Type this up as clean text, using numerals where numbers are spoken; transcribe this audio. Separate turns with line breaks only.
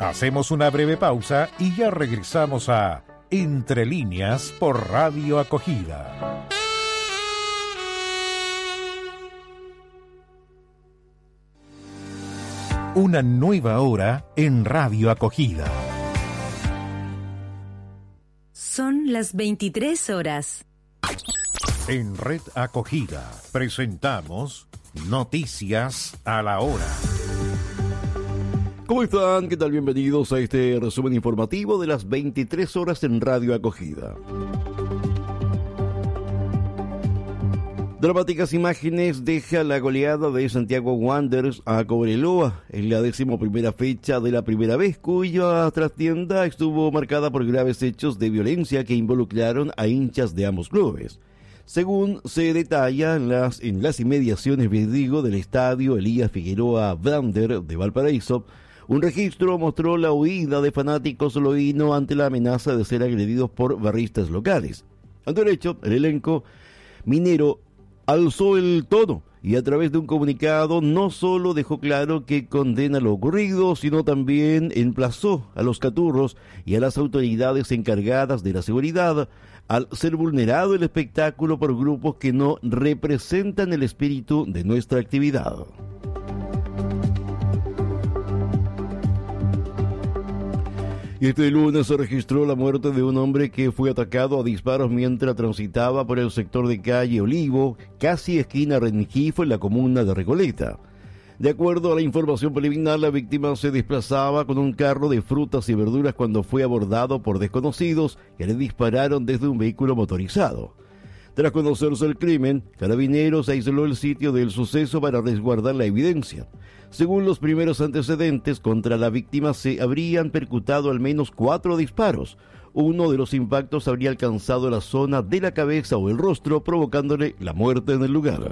Hacemos una breve pausa y ya regresamos a Entre Líneas por Radio Acogida. Una nueva hora en Radio Acogida.
Son las 23 horas.
En Red Acogida presentamos Noticias a la Hora.
¿Cómo están? ¿Qué tal? Bienvenidos a este resumen informativo de las 23 horas en Radio Acogida. Dramáticas imágenes deja la goleada de Santiago Wanderers a Cobreloa en la 11ª fecha de la primera vez, cuya trastienda estuvo marcada por graves hechos de violencia que involucraron a hinchas de ambos clubes. Según se detalla en las inmediaciones, del estadio Elías Figueroa Brander de Valparaíso, un registro mostró la huida de fanáticos loíno ante la amenaza de ser agredidos por barristas locales. Ante el hecho, el elenco minero alzó el tono y a través de un comunicado no solo dejó claro que condena lo ocurrido, sino también emplazó a los caturros y a las autoridades encargadas de la seguridad al ser vulnerado el espectáculo por grupos que no representan el espíritu de nuestra actividad. Y este lunes se registró la muerte de un hombre que fue atacado a disparos mientras transitaba por el sector de calle Olivo, casi esquina Rengifo, en la comuna de Recoleta. De acuerdo a la información preliminar, la víctima se desplazaba con un carro de frutas y verduras cuando fue abordado por desconocidos que le dispararon desde un vehículo motorizado. Tras conocerse el crimen, Carabineros aisló el sitio del suceso para resguardar la evidencia. Según los primeros antecedentes, contra la víctima se habrían percutado al menos 4 disparos. Uno de los impactos habría alcanzado la zona de la cabeza o el rostro, provocándole la muerte en el lugar.